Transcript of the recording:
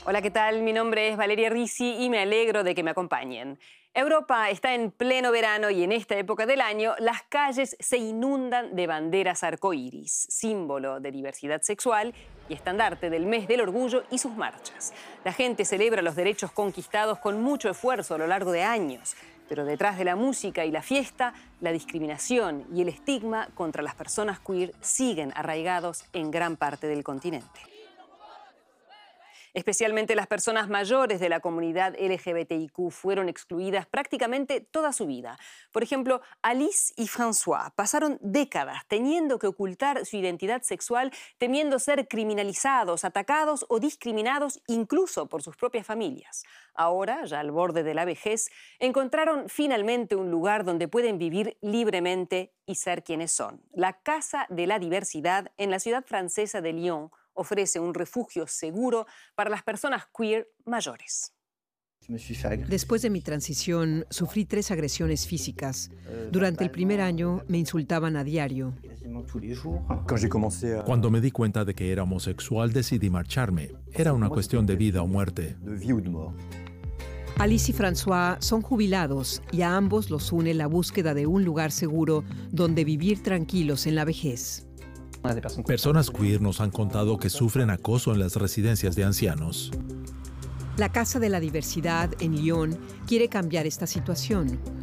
Hola, ¿qué tal? Mi nombre es Valeria Risi y me alegro de que me acompañen. Europa está en pleno verano y en esta época del año las calles se inundan de banderas arcoíris, símbolo de diversidad sexual y estandarte del mes del orgullo y sus marchas. La gente celebra los derechos conquistados con mucho esfuerzo a lo largo de años, pero detrás de la música y la fiesta, la discriminación y el estigma contra las personas queer siguen arraigados en gran parte del continente. Especialmente las personas mayores de la comunidad LGBTIQ fueron excluidas prácticamente toda su vida. Por ejemplo, Alice y François pasaron décadas teniendo que ocultar su identidad sexual, temiendo ser criminalizados, atacados o discriminados incluso por sus propias familias. Ahora, ya al borde de la vejez, encontraron finalmente un lugar donde pueden vivir libremente y ser quienes son. La Casa de la Diversidad en la ciudad francesa de Lyon ofrece un refugio seguro para las personas queer mayores. Después de mi transición, sufrí 3 agresiones físicas. Durante el primer año me insultaban a diario. Cuando me di cuenta de que era homosexual, decidí marcharme. Era una cuestión de vida o muerte. Alice y François son jubilados y a ambos los une la búsqueda de un lugar seguro donde vivir tranquilos en la vejez. Personas queer nos han contado que sufren acoso en las residencias de ancianos. La Casa de la Diversidad en Lyon quiere cambiar esta situación.